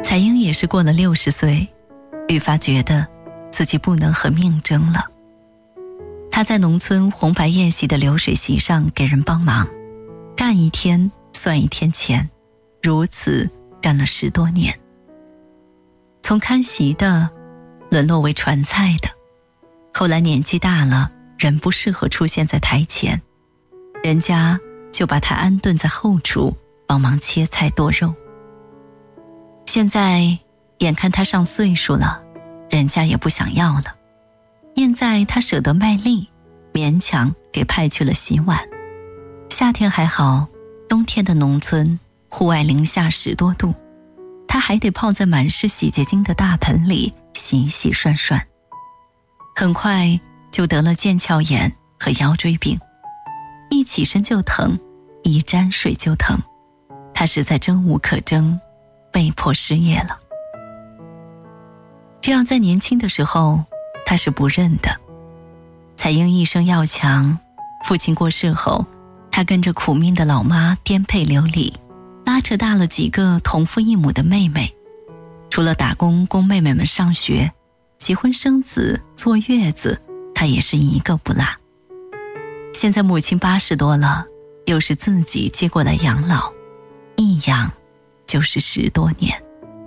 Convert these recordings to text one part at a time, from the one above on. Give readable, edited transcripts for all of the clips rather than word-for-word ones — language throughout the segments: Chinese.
彩英也是过了60岁，愈发觉得自己不能和命争了。她在农村红白宴席的流水席上给人帮忙，干一天算一天钱，如此干了10多年。从看席的沦落为传菜的，后来年纪大了，人不适合出现在台前，人家就把她安顿在后厨帮忙切菜剁肉。现在眼看她上岁数了，人家也不想要了，念在她舍得卖力，勉强给派去了洗碗。夏天还好，冬天的农村户外零下10多度，她还得泡在满是洗洁精的大盆里洗洗涮涮，很快就得了腱鞘炎和腰椎病，一起身就疼，一沾水就疼，她实在争无可争，被迫失业了。这要在年轻的时候，她是不认的。彩英一生要强，父亲过世后，她跟着苦命的老妈颠沛流离，拉扯大了几个同父异母的妹妹，除了打工供妹妹们上学，结婚生子坐月子，她也是一个不落。现在母亲80多了，又是自己接过来养老，一养就是10多年。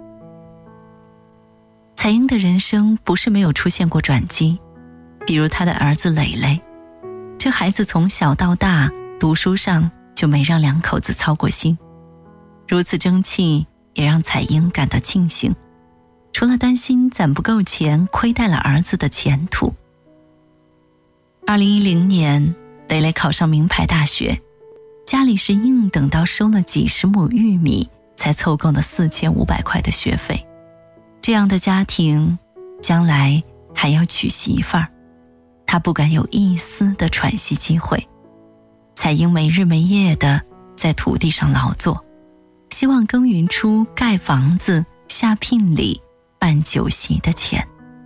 彩英的人生不是没有出现过转机，比如她的儿子磊磊，这孩子从小到大读书上就没让两口子操过心，如此争气也让彩英感到庆幸，除了担心攒不够钱亏待了儿子的前途。2010年磊磊考上名牌大学，家里是硬等到收了几10亩玉米才凑够了4500块的学费。这样的家庭将来还要娶媳妇儿，他不敢有一丝的喘息机会。彩英没日没夜地在土地上劳作，希望耕耘出盖房子、下聘礼、办酒席的钱。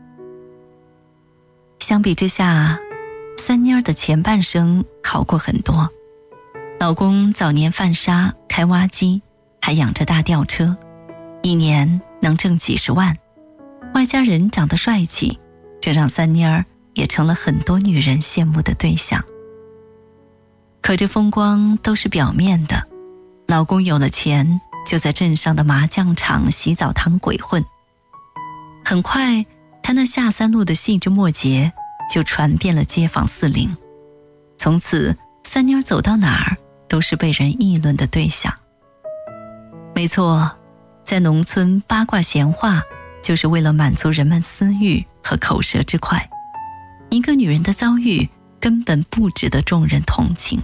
相比之下，三妮儿的前半生好过很多。老公早年贩沙开挖机，还养着大吊车，一年能挣几10万，外加人长得帅气，这让三妮儿也成了很多女人羡慕的对象。可这风光都是表面的，老公有了钱就在镇上的麻将场、洗澡堂鬼混。很快他那下三路的细枝末节就传遍了街坊四邻，从此三妮儿走到哪儿都是被人议论的对象。没错，在农村八卦闲话就是为了满足人们私欲和口舌之快，一个女人的遭遇根本不值得众人同情。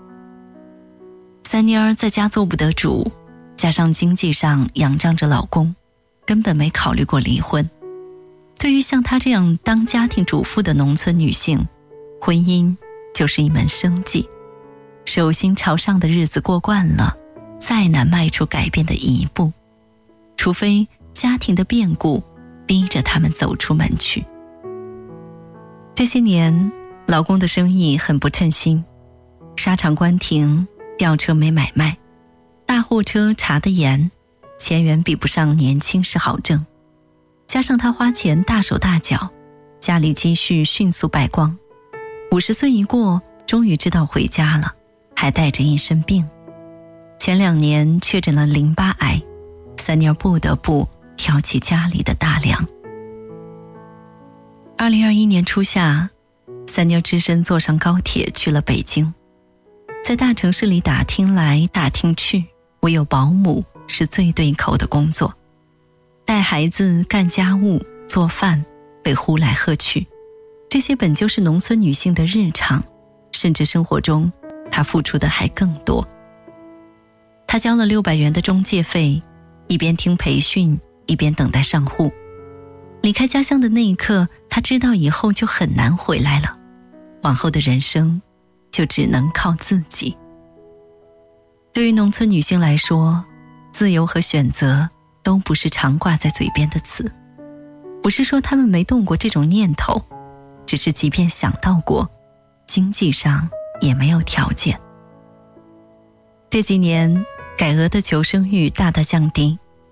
三妮儿在家做不得主，加上经济上仰仗着老公，根本没考虑过离婚。对于像她这样当家庭主妇的农村女性，婚姻就是一门生计，手心朝上的日子过惯了，再难迈出改变的一步，除非家庭的变故逼着他们走出门去。这些年老公的生意很不称心，沙场关停，吊车没买卖，大货车查得严，钱源比不上年轻时好挣，加上他花钱大手大脚，家里积蓄迅速败光，50岁一过，终于知道回家了，还带着一身病。前2年确诊了淋巴癌，三妮儿不得不挑起家里的大梁。2021年初夏，三妮儿只身坐上高铁去了北京，在大城市里打听来打听去，唯有保姆是最对口的工作，带孩子、干家务、做饭被呼来喝去，这些本就是农村女性的日常，甚至生活中她付出的还更多。她交了600元的中介费，一边听培训一边等待上户。离开家乡的那一刻，她知道以后就很难回来了，往后的人生就只能靠自己。对于农村女性来说，自由和选择都不是常挂在嘴边的词，不是说她们没动过这种念头，只是即便想到过，经济上也没有条件。这几年改革的求生欲大大降低，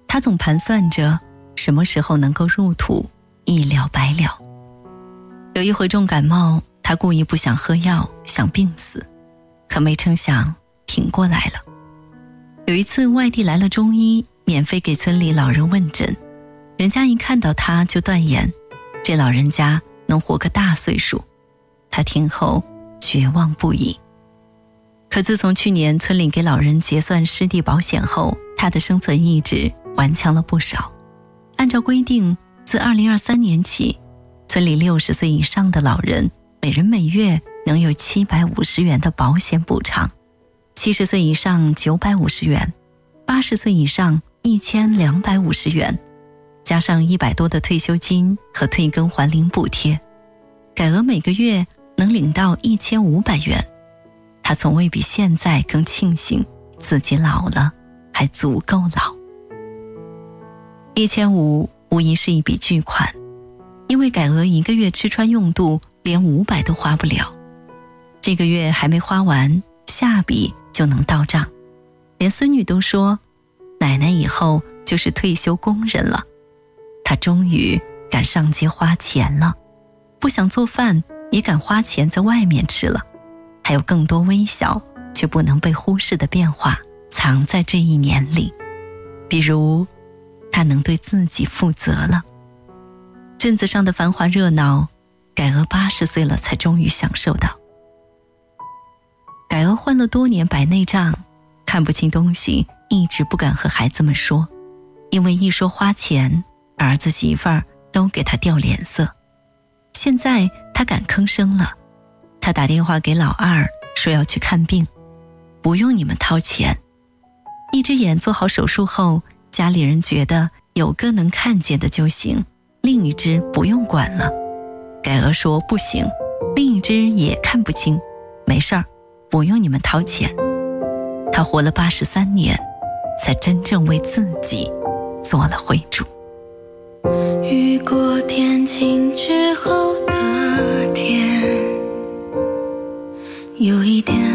他总盘算着什么时候能够入土，一了百了。有一回重感冒，他故意不想喝药，想病死，可没成想挺过来了。有一次外地来了中医，免费给村里老人问诊，人家一看到他就断言这老人家能活个大岁数。他听后绝望不已。可自从去年村里给老人结算失地保险后，他的生存意志顽强了不少。按照规定，自2023年起，村里60岁以上的老人每人每月能有750元的保险补偿，70岁以上950元，80岁以上1250元，加上100多的退休金和退耕还林补贴，改额每个月能领到1500元。他从未比现在更庆幸自己老了还足够老。1500无疑是一笔巨款，因为改额1个月吃穿用度连500都花不了，这个月还没花完，下笔就能到账。连孙女都说，奶奶以后就是退休工人了。她终于敢上街花钱了，不想做饭也敢花钱在外面吃了。还有更多微小却不能被忽视的变化藏在这一年里，比如他能对自己负责了。镇子上的繁华热闹，改额80岁了才终于享受到。改额患了多年白内障，看不清东西，一直不敢和孩子们说，因为一说花钱，儿子媳妇儿都给他掉脸色。现在他敢吭声了，他打电话给老二说要去看病，不用你们掏钱。一只眼做好手术后，家里人觉得有个能看见的就行，另一只不用管了。改额说不行，另一只也看不清，没事儿，不用你们掏钱。他活了83年，才真正为自己做了灰主。 雨过天晴之后的天，有一点